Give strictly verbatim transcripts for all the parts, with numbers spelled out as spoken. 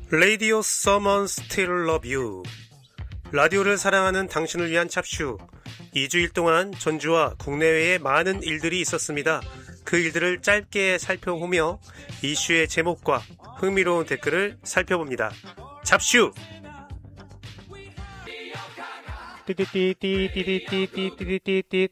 Radio Someone Still Love You. 라디오를 사랑하는 당신을 위한 찹슈. 이 주일 동안 전주와 국내외에 많은 일들이 있었습니다. 그 일들을 짧게 살펴보며 이슈의 제목과 흥미로운 댓글을 살펴봅니다. 찹슈! 띠띠띠띠띠띠띠띠띠띠띠.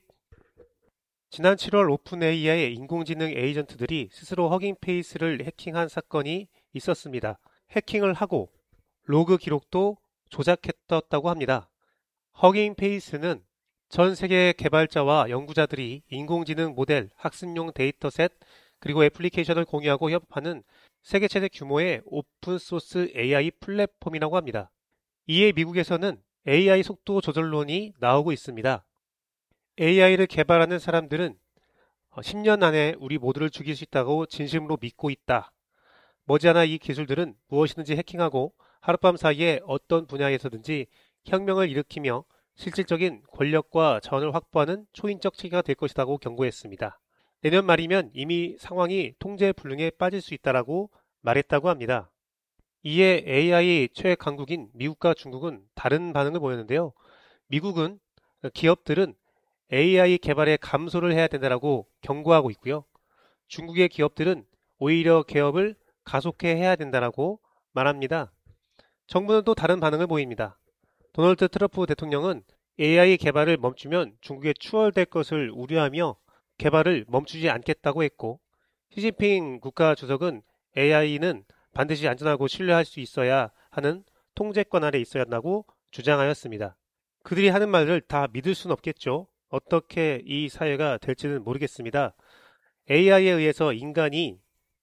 지난 칠월 오픈에이아이의 인공지능 에이전트들이 스스로 허깅페이스를 해킹한 사건이 있었습니다. 해킹을 하고 로그 기록도 조작했다고 합니다. 허깅페이스는 전 세계 개발자와 연구자들이 인공지능 모델, 학습용 데이터셋, 그리고 애플리케이션을 공유하고 협업하는 세계 최대 규모의 오픈소스 에이아이 플랫폼이라고 합니다. 이에 미국에서는 에이아이 속도 조절론이 나오고 있습니다. 에이아이를 개발하는 사람들은 십 년 안에 우리 모두를 죽일 수 있다고 진심으로 믿고 있다. 머지않아 이 기술들은 무엇이든지 해킹하고 하룻밤 사이에 어떤 분야에서든지 혁명을 일으키며 실질적인 권력과 자원을 확보하는 초인적 체계가 될 것이라고 경고했습니다. 내년 말이면 이미 상황이 통제 불능에 빠질 수 있다라고 말했다고 합니다. 이에 에이아이 최강국인 미국과 중국은 다른 반응을 보였는데요. 미국은 기업들은 에이아이 개발에 감소를 해야 된다라고 경고하고 있고요. 중국의 기업들은 오히려 개업을 가속해 해야 된다라고 말합니다. 정부는 또 다른 반응을 보입니다. 도널드 트럼프 대통령은 에이아이 개발을 멈추면 중국에 추월될 것을 우려하며 개발을 멈추지 않겠다고 했고, 시진핑 국가주석은 에이아이는 반드시 안전하고 신뢰할 수 있어야 하는 통제권 아래 있어야 한다고 주장하였습니다. 그들이 하는 말을 다 믿을 수는 없겠죠. 어떻게 이 사회가 될지는 모르겠습니다. 에이아이에 의해서 인간이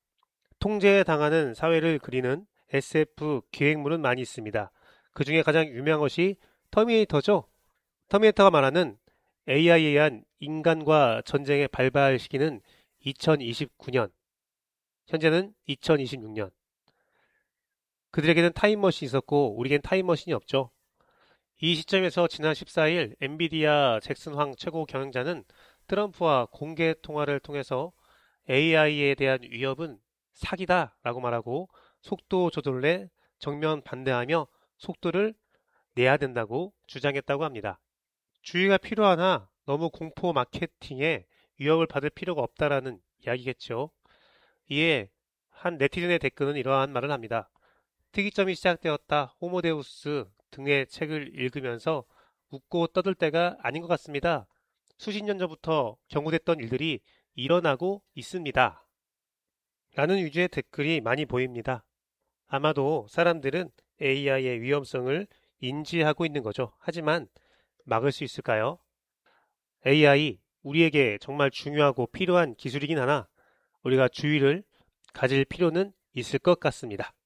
통제당하는 사회를 그리는 에스에프 기획물은 많이 있습니다. 그 중에 가장 유명한 것이 터미네이터죠. 터미네이터가 말하는 에이아이에 의한 인간과 전쟁의 발발 시기는 이천이십구 년, 현재는 이천이십육 년. 그들에게는 타임머신이 있었고 우리에겐 타임머신이 없죠. 이 시점에서 지난 십사 일 엔비디아 잭슨 황 최고 경영자는 트럼프와 공개 통화를 통해서 에이아이에 대한 위협은 사기다 라고 말하고 속도 조절에 정면 반대하며 속도를 내야 된다고 주장했다고 합니다. 주의가 필요하나 너무 공포 마케팅에 위협을 받을 필요가 없다라는 이야기겠죠. 이에 한 네티즌의 댓글은 이러한 말을 합니다. 특이점이 시작되었다. 호모데우스 등의 책을 읽으면서 웃고 떠들 때가 아닌 것 같습니다. 수십 년 전부터 경고됐던 일들이 일어나고 있습니다. 라는 위주의 댓글이 많이 보입니다. 아마도 사람들은 에이아이의 위험성을 인지하고 있는 거죠. 하지만 막을 수 있을까요? 에이아이, 우리에게 정말 중요하고 필요한 기술이긴 하나 우리가 주의를 가질 필요는 있을 것 같습니다.